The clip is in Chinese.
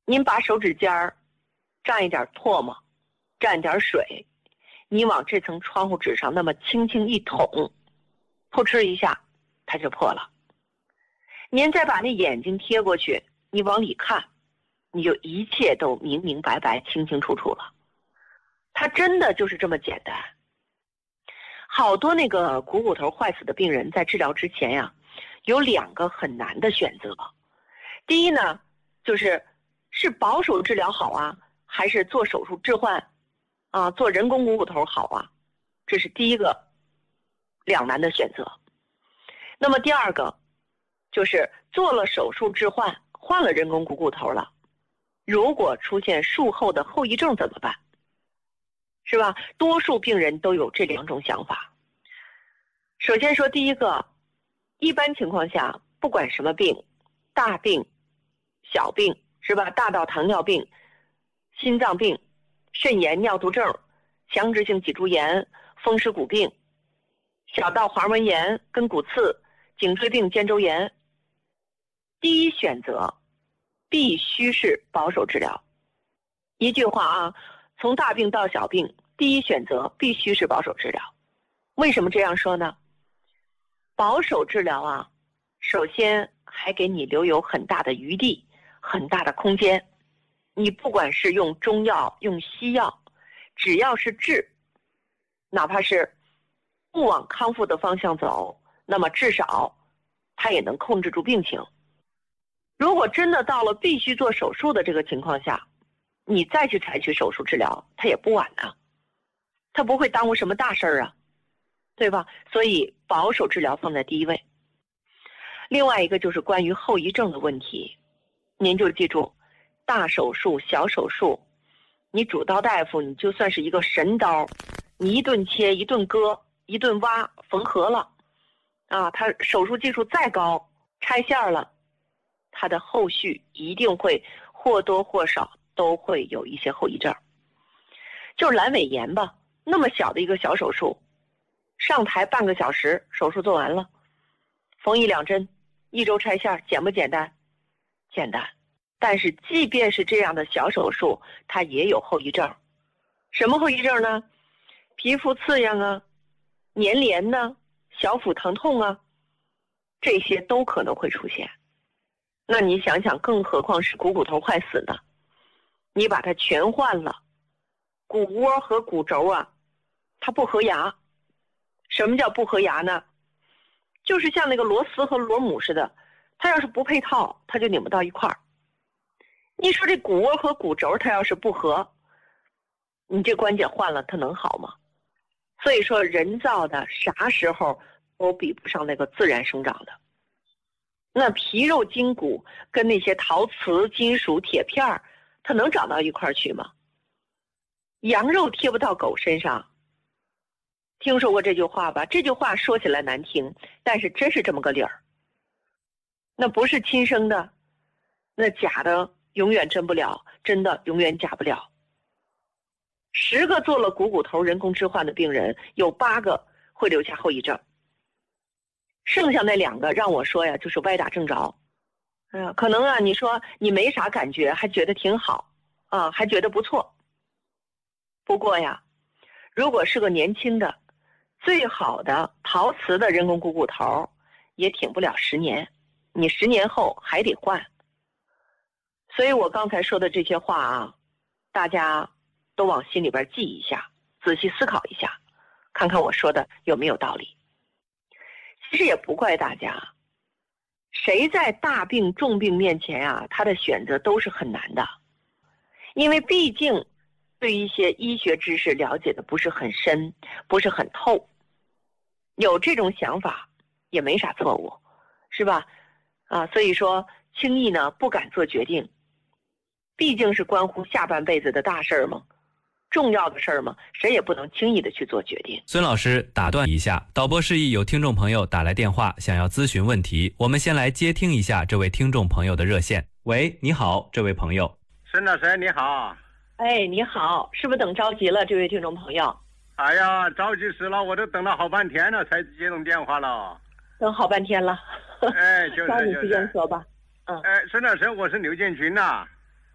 您把手指尖儿蘸一点唾沫，蘸点水，你往这层窗户纸上那么轻轻一捅，扑哧一下，它就破了。您再把那眼睛贴过去，你往里看，你就一切都明明白白、清清楚楚了。它真的就是这么简单。好多那个股骨头坏死的病人在治疗之前呀，有2个很难的选择。第一呢，是保守治疗好啊，还是做手术置换啊，做人工股骨头好啊？这是第一个两难的选择。那么第二个就是做了手术置换，换了人工股骨头了，如果出现术后的后遗症怎么办？是吧？多数病人都有这2种想法。首先说第一个，一般情况下，不管什么病，大病、小病，是吧？大到糖尿病、心脏病、肾炎、尿毒症、强直性脊柱炎、风湿骨病，小到滑膜炎、根骨刺、颈椎病、肩周炎，第一选择必须是保守治疗。一句话啊，从大病到小病，第一选择必须是保守治疗。为什么这样说呢？保守治疗啊，首先还给你留有很大的余地，很大的空间。你不管是用中药、用西药，只要是治，哪怕是不往康复的方向走，那么至少它也能控制住病情。如果真的到了必须做手术的这个情况下，你再去采取手术治疗，它也不晚呢，它不会耽误什么大事儿啊，对吧？所以保守治疗放在第一位。另外一个就是关于后遗症的问题，您就记住，大手术、小手术，你主刀大夫，你就算是一个神刀，你一顿切、一顿割、一顿挖，缝合了，啊，他手术技术再高，拆线了，他的后续一定会或多或少都会有一些后遗症。就是阑尾炎吧，那么小的一个小手术，上台半个小时，手术做完了，缝1、2针，1周拆线，简不简单？简单。但是即便是这样的小手术，它也有后遗症。什么后遗症呢？皮肤刺痒啊，粘连呢，小腹疼痛啊，这些都可能会出现。那你想想，更何况是股骨头坏死呢？你把它全换了，骨窝和骨轴啊，它不合牙。什么叫不合牙呢？就是像那个螺丝和螺母似的，它要是不配套，它就拧不到一块儿。你说这骨窝和骨轴它要是不合，你这关节换了它能好吗？所以说人造的啥时候都比不上那个自然生长的。那皮肉筋骨跟那些陶瓷、金属、铁片儿，它能长到一块儿去吗？羊肉贴不到狗身上。听说过这句话吧？这句话说起来难听，但是真是这么个理儿。那不是亲生的，那假的永远真不了，真的永远假不了。10个做了股骨头人工置换的病人，有8个会留下后遗症。剩下那2个让我说呀，就是歪打正着。可能啊，你说你没啥感觉，还觉得挺好啊，还觉得不错。不过呀，如果是个年轻的，最好的陶瓷的人工股骨头，也挺不了10年，你10年后还得换。所以我刚才说的这些话啊，大家都往心里边记一下，仔细思考一下，看看我说的有没有道理。其实也不怪大家，谁在大病重病面前啊，他的选择都是很难的，因为毕竟对一些医学知识了解的不是很深，不是很透，有这种想法也没啥错误，是吧？所以说轻易呢不敢做决定，毕竟是关乎下半辈子的大事儿嘛，重要的事儿嘛，谁也不能轻易的去做决定。 孙老师打断一下，导播示意有听众朋友打来电话想要咨询问题，我们先来接听一下这位听众朋友的热线。喂，你好，这位朋友。 孙老师你好。 哎，你好，是不是等着急了这位听众朋友？ 哎呀，着急死了，我都等了好半天了才接通电话了。 等好半天了。 哎，就是抓紧时间说吧。 孙老师，我是刘建军呐。